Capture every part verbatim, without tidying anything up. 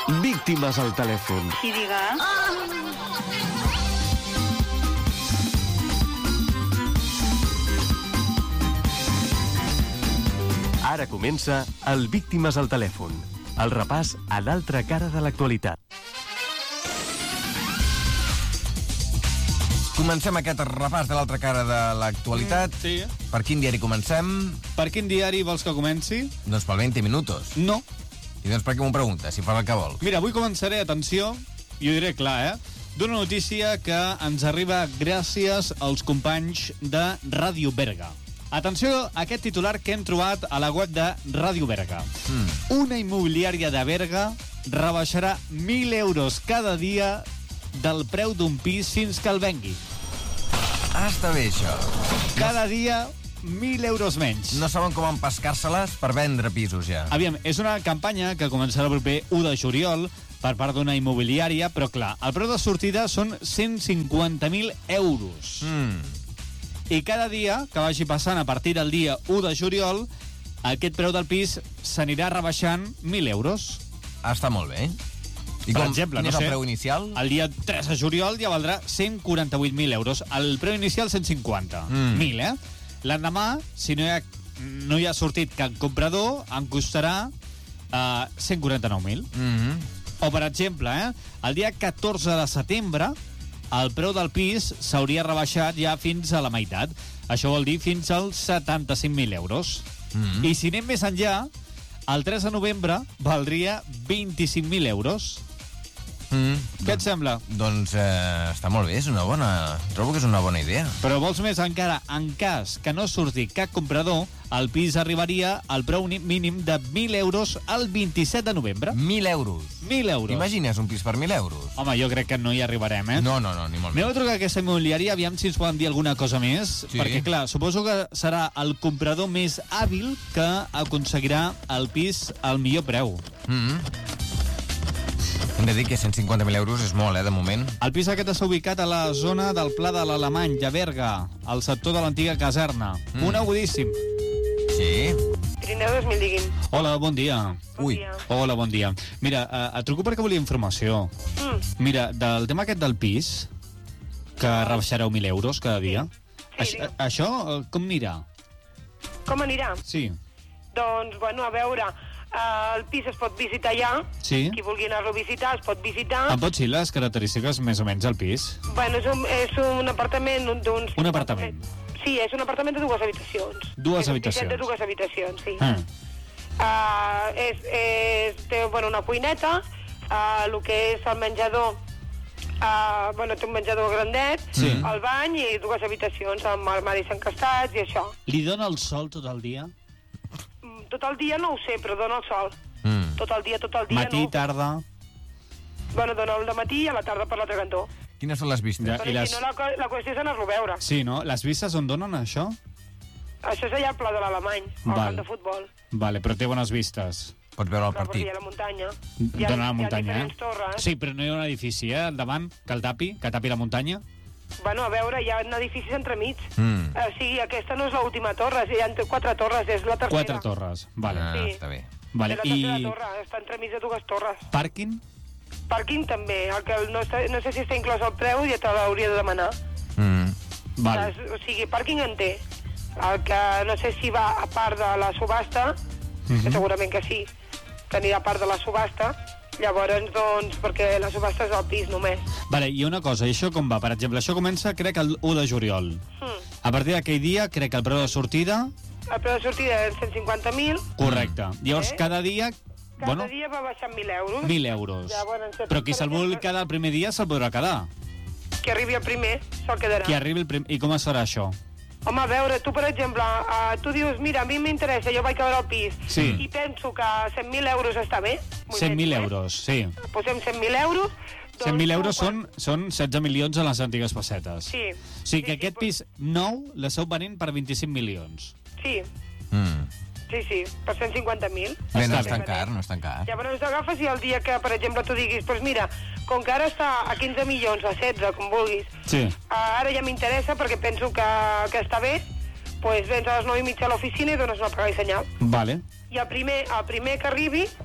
Víctimes al telèfon. Sí, diga. Ara comença el Víctimes al telèfon, el repàs a l'altra cara de l'actualitat. Comencem aquest repàs de l'altra cara de l'actualitat. Mm, sí. Per quin diari comencem? Per quin diari vols que comenci? Doncs pel vint minutos. No. I doncs per què m'ho preguntes, si fa el que vol? Mira, avui començaré, atenció, i ho diré clar, eh? D'una notícia que ens arriba gràcies als companys de Ràdio Berga. Atenció a aquest titular que hem trobat a la web de Ràdio Berga. Mm. Una immobiliària de Berga rebaixarà mil euros cada dia del preu d'un pis fins que el vengui. Ah, està bé, això. Cada dia, mil euros menys. No saben com empescar-se-les per vendre pisos, ja. Aviam, és una campanya que començarà el proper u de juliol per part d'una immobiliària, però clar, el preu de sortida són cent cinquanta mil euros. Mm. I cada dia que vagi passant a partir del dia u de juliol, aquest preu del pis s'anirà rebaixant mil euros. Ah, està molt bé. I per com, exemple, quin no és sé, el preu inicial? El dia tres de juliol ja valdrà cent quaranta-vuit mil euros. El preu inicial cent cinquanta mil, mm. eh? L'endemà, si no hi ha, no hi ha sortit cap comprador, em costarà uh, cent quaranta-nou mil. Mm-hmm. O, per exemple, eh, el dia catorze de setembre, el preu del pis s'hauria rebaixat ja fins a la meitat. Això vol dir fins als setanta-cinc mil euros. Mm-hmm. I si anem més enllà, el tres de novembre valdria vint-i-cinc mil euros. Mm, Què et sembla? Doncs eh, està molt bé, és una bona... Trobo que és una bona idea. Però vols més encara, en cas que no surti cap comprador, el pis arribaria al preu mínim de mil euros el vint-i-set de novembre. Mil euros? Mil euros. Imagines un pis per mil euros? Home, jo crec que no hi arribarem, eh? No, no, no, ni molt Aneu a més. trucar a aquesta immobiliària, aviam si ens poden dir alguna cosa més, Sí. perquè, clar, suposo que serà el comprador més hàbil que aconseguirà el pis al millor preu. Mm-hmm. Hem de dir que cent cinquanta mil euros és molt, eh, de moment. El pis aquest està ubicat a la zona del Pla de l'Alemany, a Berga, al sector de l'antiga caserna. Mm. Un agudíssim. Sí. Pirineu dos mil, digui'm. Hola, bon dia. Bon Ui. dia. Hola, bon dia. Mira, eh, et truco perquè volia informació. Mm. Mira, del tema aquest del pis, que rebaixareu mil euros cada dia, Sí, Aix- digue'm. això eh, com anirà? Com anirà? Sí. Doncs, bueno, a veure, uh, el pis es pot visitar ja. Sí. Qui vulgui anar-lo a visitar es pot visitar. Em pots dir les característiques més o menys del pis? Bueno, és un, és un apartament d'uns... Un apartament. Sí, és un apartament de dues habitacions. Dues és un habitacions. piset de dues habitacions, sí. Ah. Uh, és, és, té, bueno, una cuineta, uh, el que és el menjador, uh, bueno, té un menjador grandet, Sí. el bany i dues habitacions amb armaris encastats i això. Li dona el sol tot el dia? Mm, Tot el dia no ho sé, però dona el sol. Mm. Tot el dia, tot el dia Matí, no. tarda... Bueno, dona el de matí i a la tarda per l'altre cantó. Quines són les vistes? Ja. Però I les- si no, la, co- la qüestió és anar-lo a veure. Sí, no? Les vistes on donen això? Això és allà al Pla de l'Alemany, al Val. camp de futbol. Vale, però té bones vistes. Pots veure el Però perquè partit. hi ha la muntanya. Dona a la muntanya, hi ha eh? diferents torres. Sí, però no hi ha un edifici, eh, al davant, que el tapi, que tapi la muntanya. Bueno, a veure, hi ha edificis entremig. Mm. O sigui, aquesta no és l'última torre, hi ha quatre torres, és la tercera. Quatre torres, vale. Ah, Sí. està bé. Vale. És la tercera I torre, està entremig de dues torres. pàrquing? Pàrquing també, el que no, està, no sé si està inclòs al preu i ja te l'hauria de demanar. Mm. Vale. O sigui, pàrquing en té. El que no sé si va a part de la subhasta, Mhm. que segurament que sí, que anirà a part de la subhasta, llavors, doncs, perquè la subhasta és al pis només. Vale, i una cosa, i això com va? Per exemple, això comença, crec, el u de juliol. Hmm. A partir d'aquell dia, crec que el preu de sortida... El preu de sortida és cent cinquanta mil, Correcte. Llavors, Eh? cada dia... cada bueno, dia va baixant mil euros. mil euros. Llavors, Però qui se'l vol quedar el primer dia se'l podrà quedar. Qui arribi el primer se'l quedarà. Qui arribi el primer... I com es farà això? Home, a veure, tu, per exemple, uh, tu dius, mira, a mi m'interessa, jo vaig veure al pis, Sí. i penso que cent mil euros està bé. cent mil euros, sí. Posem cent mil euros. cent mil doncs, euros tu, són, són setze milions a les antigues pessetes. Sí. O sigui que Sí, sí, aquest pis nou l'esteu venent per vint-i-cinc milions. Sí, Mm. sí, sí, per cent cinquanta mil. Bé, no Està és tan bé. car, no és tan car. Llavors agafes i el dia que, per exemple, tu diguis, doncs mira, com que ara està a quinze milions, a setze, com vulguis, Sí. uh, ara ja m'interessa perquè penso que, que està bé, doncs vens a les nou i mitja a l'oficina i dones una paga i senyal. Vale. I el primer, el primer que arribi,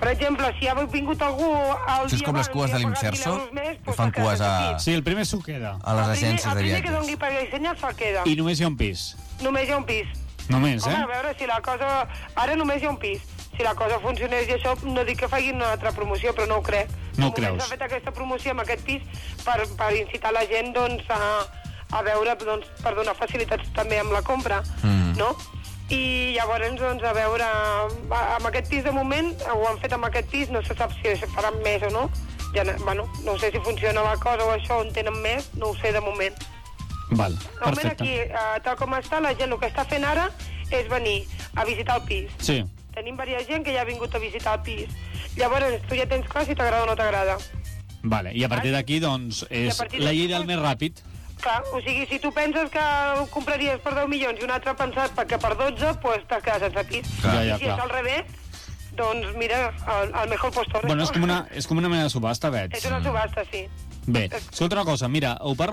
Per exemple, si ha vingut algú el Això és dia com les abans cues i de ha pagat l'Imserso, mil euros més, que doncs fan s'ha quedat cues a, aquí. Sí, el primer s'ho queda. a les El primer- agències de El primer que viatges. doni per dissenya se'l queda. I només hi ha un pis. Només hi ha un pis. Només, Home, eh? a veure, si la cosa... Ara només hi ha un pis. Si la cosa funcionés i això, no dic que facin una altra promoció, però no ho crec. No ho De moment creus? S'ha fet aquesta promoció amb aquest pis per, per incitar la gent doncs, a, a veure, doncs, per donar facilitats també amb la compra, Mm. no? I llavors, doncs, a veure, amb aquest pis de moment, ho han fet amb aquest pis, no se sap si es faran més o no. Ja, no- bueno, no sé si funciona la cosa o això, on tenen més, no ho sé de moment. Val, De moment perfecte. aquí, eh, tal com està, la gent el que està fent ara és venir a visitar el pis. Sí. Tenim diversa gent que ja ha vingut a visitar el pis. Llavors, tu ja tens clar si t'agrada o no t'agrada. Vale, i a partir d'aquí, doncs, és partir la d'aquí, llei del doncs, més ràpid. Clar, o sigui, si tu penses que ho compraries per deu milions i un altre ha pensat que per dotze, doncs pues t'has quedat sense pis. Clar. Ja, ja, I si clar. és al revés, doncs mira, el, el mejor postor. Bueno, és com una, és com una mena de subhasta, veig. És una subhasta, sí. Bé, escolta una cosa, mira, ho parlo